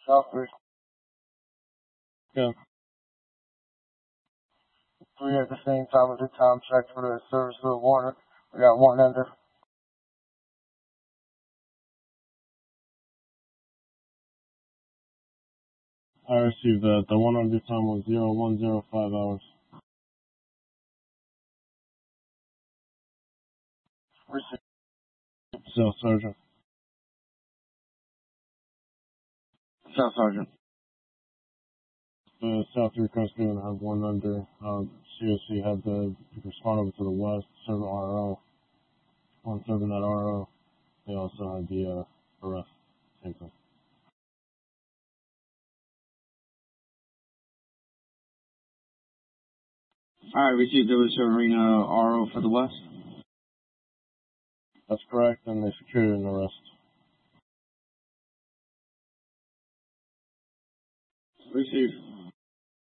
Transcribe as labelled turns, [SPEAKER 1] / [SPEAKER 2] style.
[SPEAKER 1] Southbridge. Good. 3 at the same time as the time check for the service to the Warner. We got 1 under.
[SPEAKER 2] I received that. The 1 under time was 0105 hours.
[SPEAKER 1] Received.
[SPEAKER 2] Cell Sergeant.
[SPEAKER 1] Cell Sergeant.
[SPEAKER 2] The South 3 Coast didn't have 1 under. COC had to respond over to the west, serve RO. On serving that RO, they also had the arrest. Same thing.
[SPEAKER 3] Alright, received. They were serving RO for the west.
[SPEAKER 2] That's correct, and they secured an arrest.
[SPEAKER 3] Received.